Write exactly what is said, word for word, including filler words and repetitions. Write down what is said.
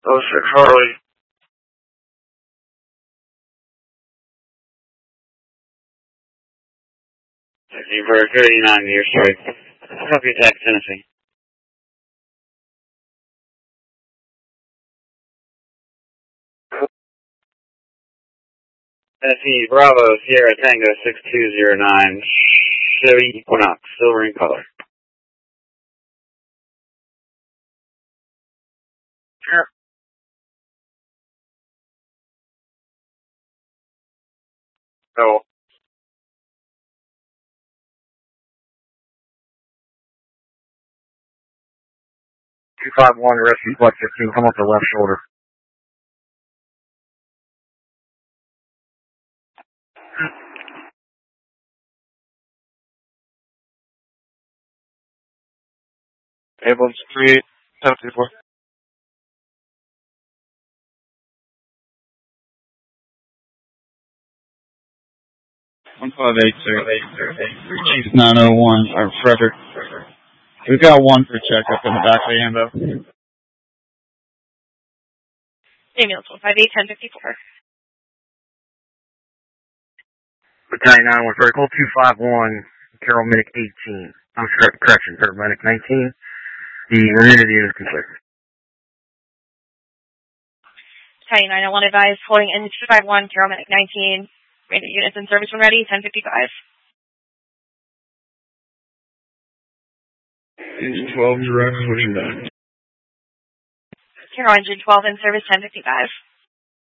oh six Harley. Taxi for thirty-nine years straight. Copy attack, Tennessee. Tennessee Bravo Sierra Tango six two zero nine Chevy Equinox, silver in color. Sure. Oh. two five one rescue flight fifteen, come up the left shoulder. Ambulance three eight seven two four. one five eight zero eight zero eight. Chief nine oh one, or Frederick. We've got one for checkup in the back of the ambo. Ambulance one five eight ten fifty-four. Battalion nine one vertical two five one, Carroll Medic eighteen. I'm sorry, correction, Carroll Medic nineteen. The remainder of the unit is complete. Battalion nine oh one advised, holding in two five one, Carroll Medic nineteen. Remainder units in service when ready, ten fifty-five. Engine twelve, direct, pushing back. Carroll engine twelve in service, ten fifty-five.